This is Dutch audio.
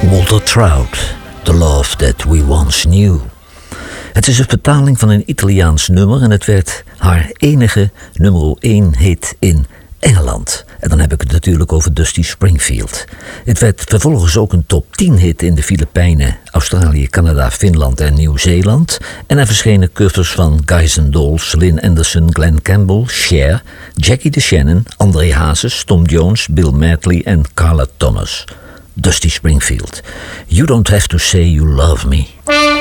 Walter Trout, The Love That We Once Knew. Het is een vertaling van een Italiaans nummer en het werd haar enige nummer 1 hit in Engeland. En dan heb ik het natuurlijk over Dusty Springfield. Het werd vervolgens ook een top 10 hit in de Filipijnen, Australië, Canada, Finland en Nieuw-Zeeland. En er verschenen covers van Guys and Dolls, Lynn Anderson, Glenn Campbell, Cher, Jackie DeShannon, André Hazes, Tom Jones, Bill Medley en Carla Thomas. Dusty Springfield. You don't have to say you love me.